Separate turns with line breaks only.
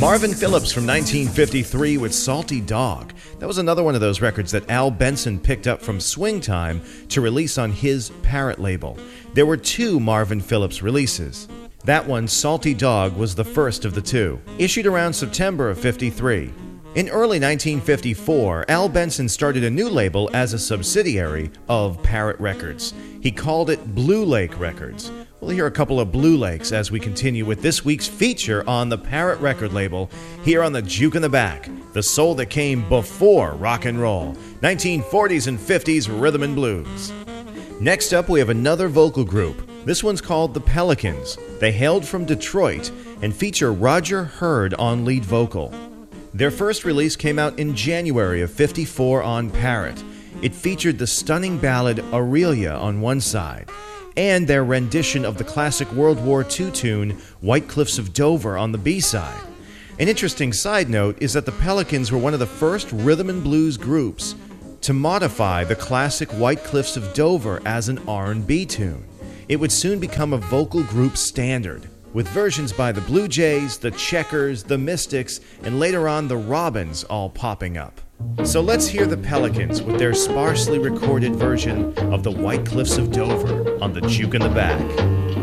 Marvin Phillips from 1953 with Salty Dog. That was another one of those records that Al Benson picked up from Swing Time to release on his Parrot label. There were two Marvin Phillips releases. That one, Salty Dog, was the first of the two, issued around September of '53. In early 1954, Al Benson started a new label as a subsidiary of Parrot Records. He called it Blue Lake Records. We'll hear a couple of Blue Lakes as we continue with this week's feature on the Parrot record label here on the Juke in the Back, the soul that came before rock and roll, 1940s and 50s rhythm and blues. Next up, we have another vocal group. This one's called the Pelicans. They hailed from Detroit and feature Roger Hurd on lead vocal. Their first release came out in January of '54 on Parrot. It featured the stunning ballad Aurelia on one side, and their rendition of the classic World War II tune White Cliffs of Dover on the B-side. An interesting side note is that the Pelicans were one of the first rhythm and blues groups to modify the classic White Cliffs of Dover as an R&B tune. It would soon become a vocal group standard, with versions by the Blue Jays, the Checkers, the Mystics, and later on the Robins all popping up. So let's hear the Pelicans with their sparsely recorded version of the White Cliffs of Dover on the Juke in the Back.